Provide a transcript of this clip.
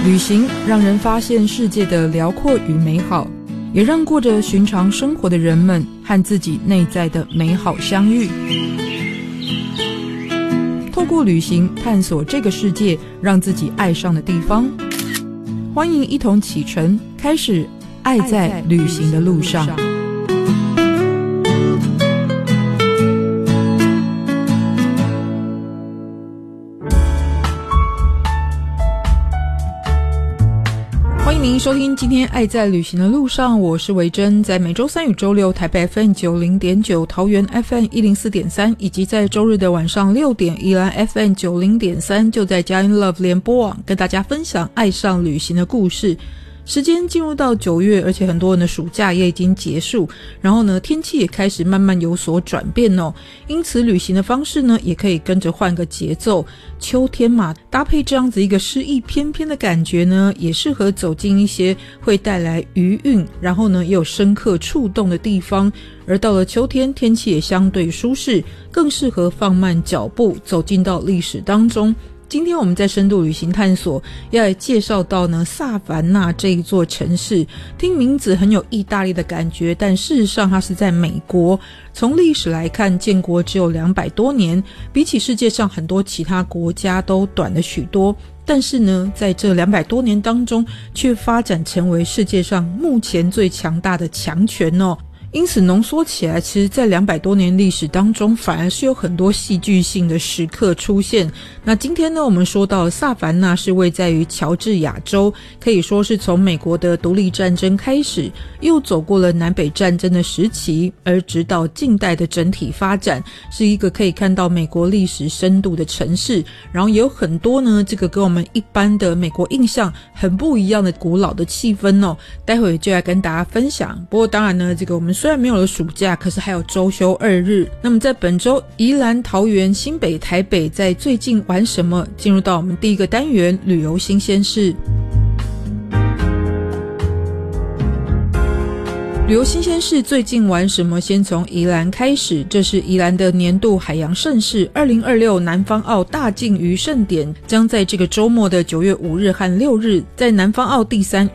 旅行让人发现世界的辽阔与美好，也让过着寻常生活的人们和自己内在的美好相遇。透过旅行探索这个世界让自己爱上的地方。欢迎一同启程，开始爱在旅行的路上。欢迎您收听今天爱在旅行的路上，我是维珍，在每周三与周六台北 FM90.9 桃园 FM104.3 以及在周日的晚上6点宜兰 FM90.3 就在佳音 Love 联播网跟大家分享爱上旅行的故事。时间进入到9月，而且很多人的暑假也已经结束，然后呢天气也开始慢慢有所转变哦，因此旅行的方式呢也可以跟着换个节奏。秋天嘛，搭配这样子一个诗意翩翩的感觉呢，也适合走进一些会带来余韵，然后呢也有深刻触动的地方。而到了秋天，天气也相对舒适，更适合放慢脚步走进到历史当中。今天我们在深度旅行探索要来介绍到呢萨凡纳这一座城市，听名字很有意大利的感觉，但事实上它是在美国。从历史来看，建国只有200多年，比起世界上很多其他国家都短了许多，但是呢在这200多年当中却发展成为世界上目前最强大的强权哦。因此浓缩起来，其实在200多年历史当中反而是有很多戏剧性的时刻出现。那今天呢我们说到萨凡纳是位在于乔治亚州，可以说是从美国的独立战争开始，又走过了南北战争的时期，而直到近代的整体发展，是一个可以看到美国历史深度的城市。然后也有很多呢这个跟我们一般的美国印象很不一样的古老的气氛哦，待会就来跟大家分享。不过当然呢这个我们虽然没有了暑假，可是还有周休2日。那么在本周宜兰、桃园、新北、台北在最近玩什么，进入到我们第一个单元旅游新鲜事。旅游新鲜事最近玩什么，先从宜兰开始。这是宜兰的年度海洋盛事2026南方澳大鲸鱼盛典，将在这个周末的9月5日和6日在南方澳第3